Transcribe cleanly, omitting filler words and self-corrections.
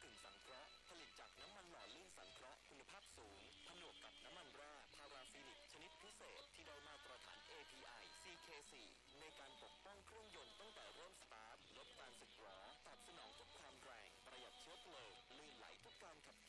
กึ่งสังเคราะห์ผลิตจากน้ำมันหล่อลื่นสังเคราะห์คุณภาพสูงผนวกกับน้ำมันแร่พาราฟินิกชนิดพิเศษที่ได้มาตรฐาน API CK4 ในการปกป้องเครื่องยนต์ตั้งแต่เริ่มสตาร์ทลดการสึกหรอตอบสนองทุกความแรงประหยัดเชื้อเพลิงลื่นไหลทุกการขับ